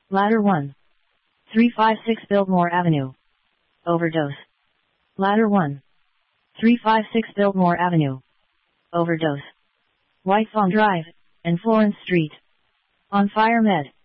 Ladder 1. 356 Biltmore Avenue. Overdose. Ladder 1. 356 Biltmore Avenue. Overdose. White Fawn Drive, and Florence Street. On fire med.